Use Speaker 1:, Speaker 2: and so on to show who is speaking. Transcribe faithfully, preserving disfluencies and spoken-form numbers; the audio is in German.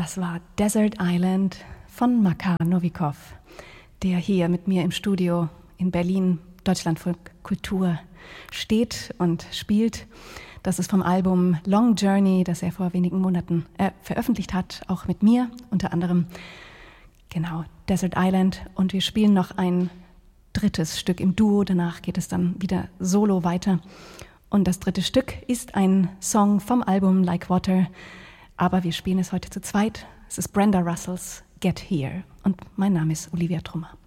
Speaker 1: Das war Desert Island von Makar Novikov, der hier mit mir im Studio in Berlin, Deutschlandfunk Kultur, steht und spielt. Das ist vom Album Long Journey, das er vor wenigen Monaten äh, veröffentlicht hat, auch mit mir unter anderem. Genau, Desert Island. Und wir spielen noch ein drittes Stück im Duo. Danach geht es dann wieder solo weiter. Und das dritte Stück ist ein Song vom Album Like Water. Aber wir spielen es heute zu zweit. Es ist Brenda Russells Get Here. Und mein Name ist Olivia Trummer.